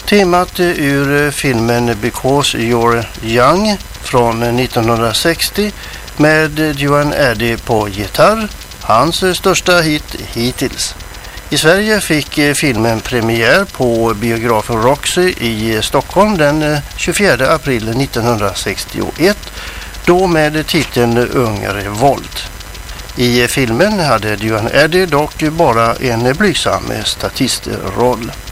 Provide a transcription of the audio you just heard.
Temat ur filmen Because You're Young från 1960 med Duane Eddy på gitarr, hans största hit hittills. I Sverige fick filmen premiär på biografen Roxy i Stockholm den 24 april 1961, då med titeln Ung Revolt. I filmen hade Duane Eddy dock bara en blygsam statistroll.